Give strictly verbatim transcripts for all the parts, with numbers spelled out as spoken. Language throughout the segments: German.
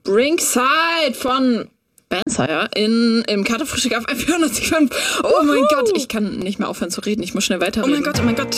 Ringside von Bandsire in, im Katerfrühstück auf F vierhundertfünf. Oh mein Gott, ich kann nicht mehr aufhören zu reden. Ich muss schnell weiterreden. Oh mein Gott, oh mein Gott.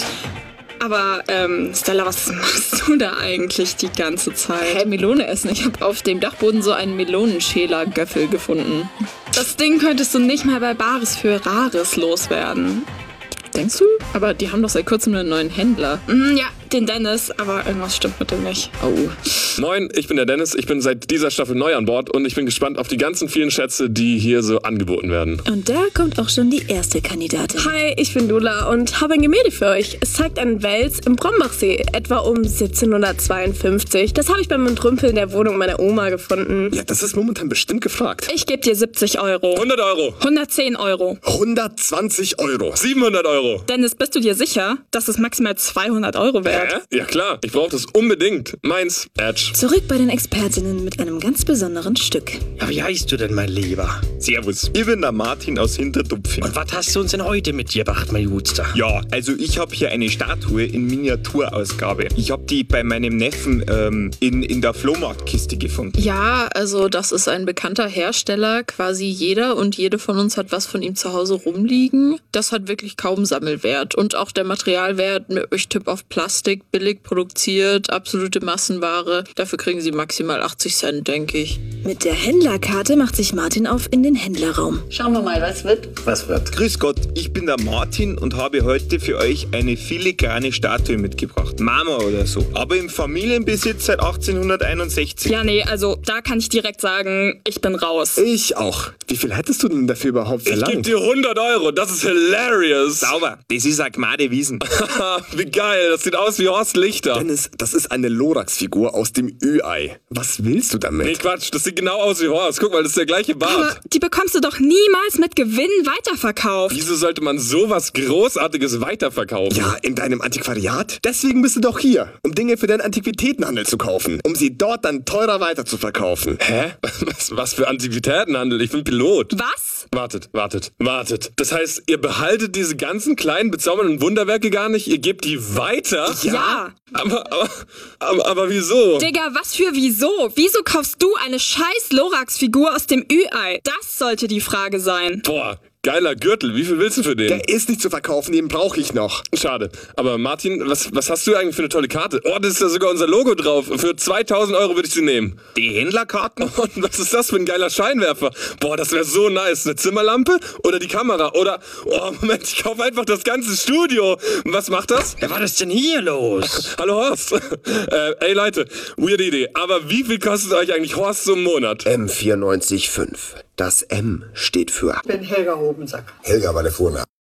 Aber, ähm, Stella, was machst du da eigentlich die ganze Zeit? Hä, Melone essen. Ich habe auf dem Dachboden so einen Melonenschäler-Göffel gefunden. Das Ding könntest du nicht mal bei Bares für Rares loswerden. Denkst du? Aber die haben doch seit kurzem einen neuen Händler. Mm, ja, den Dennis, aber irgendwas stimmt mit dem nicht. Oh. Moin, ich bin der Dennis. Ich bin seit dieser Staffel neu an Bord und ich bin gespannt auf die ganzen vielen Schätze, die hier so angeboten werden. Und da kommt auch schon die erste Kandidatin. Hi, ich bin Lula und habe ein Gemälde für euch. Es zeigt einen Wels im Brombachsee, etwa um siebzehnhundertzweiundfünfzig. Das habe ich beim Entrümpeln der Wohnung meiner Oma gefunden. Ja, das ist momentan bestimmt gefragt. Ich gebe dir siebzig Euro. hundert Euro. hundertzehn Euro. hundertzwanzig Euro. siebenhundert Euro. Dennis, bist du dir sicher, dass es maximal zweihundert Euro wert? Hä? Ja klar, ich brauche das unbedingt. Meins, Edge. Zurück bei den Expertinnen mit einem ganz besonderen Stück. Ja, wie heißt du denn, mein Lieber? Servus, ich bin der Martin aus Hintertupfing. Und was hast du uns denn heute mitgebracht, mein Gutster? Ja, also ich habe hier eine Statue in Miniaturausgabe. Ich habe die bei meinem Neffen ähm, in, in der Flohmarktkiste gefunden. Ja, also das ist ein bekannter Hersteller. Quasi jeder und jede von uns hat was von ihm zu Hause rumliegen. Das hat wirklich kaum Sammelwert. Und auch der Materialwert, ich tippe auf Plastik, billig produziert, absolute Massenware. Dafür kriegen sie maximal achtzig Cent, denke ich. Mit der Händlerkarte macht sich Martin auf in den Händlerraum. Schauen wir mal, was wird. Was wird? Grüß Gott, ich bin der Martin und habe heute für euch eine filigrane Statue mitgebracht. Mama oder so. Aber im Familienbesitz seit achtzehnhunderteinundsechzig. Ja, nee, also da kann ich direkt sagen, ich bin raus. Ich auch. Wie viel hättest du denn dafür überhaupt Ich verlangt? gebe dir hundert Euro. Das ist hilarious. Sauber, das ist eine Gmade Wiesen. Wie geil, das sieht aus wie Horst Lichter. Dennis, das ist eine Lorax-Figur aus dem Ü-Ei. Was willst du damit? Nee, Quatsch, das sieht genau aus wie Horst. Guck mal, das ist der gleiche Aber Bart. die bekommst du doch niemals mit Gewinn weiterverkauft. Wieso sollte man sowas Großartiges weiterverkaufen? Ja, in deinem Antiquariat? Deswegen bist du doch hier, um Dinge für deinen Antiquitätenhandel zu kaufen, um sie dort dann teurer weiterzuverkaufen. Hä? Was, was für Antiquitätenhandel? Ich bin Pilot. Was? Wartet, wartet, wartet. Das heißt, ihr behaltet diese ganzen kleinen bezaubernden Wunderwerke gar nicht? Ihr gebt die weiter? Ja. Aber, aber, aber, aber wieso? Digga, was für wieso? Wieso kaufst du eine scheiß Lorax-Figur aus dem Ü-Ei? Das sollte die Frage sein. Boah, geiler Gürtel. Wie viel willst du für den? Der ist nicht zu verkaufen, den brauche ich noch. Schade. Aber Martin, was, was hast du eigentlich für eine tolle Karte? Oh, das ist ja sogar unser Logo drauf. Für zweitausend Euro würde ich sie nehmen. Die Händlerkarten? Und was ist das für ein geiler Scheinwerfer? Boah, das wäre so nice. Eine Zimmerlampe oder die Kamera? Oder, oh Moment, ich kaufe einfach das ganze Studio. Was macht das? Ja, was ist denn hier los? Hallo Horst. äh, ey Leute, weirde Idee. Aber wie viel kostet euch eigentlich Horst so im Monat? M vierundneunzig Komma fünf. Das M steht für Ich bin Helga Hobensack. Helga war der Vorname.